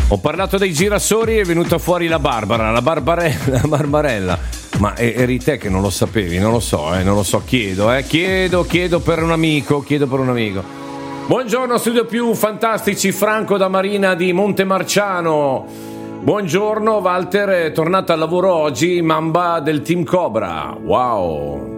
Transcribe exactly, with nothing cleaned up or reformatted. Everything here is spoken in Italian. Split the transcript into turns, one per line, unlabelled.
Ho parlato dei girasoli e è venuta fuori la Barbara, la Barbarella, la Barbarella. Ma eri te che non lo sapevi? Non lo so, eh, non lo so, chiedo, eh, chiedo, chiedo per un amico, chiedo per un amico. Buongiorno, studio più fantastici, Franco da Marina di Montemarciano. Buongiorno, Walter, è tornato al lavoro oggi, Mamba del Team Cobra. Wow.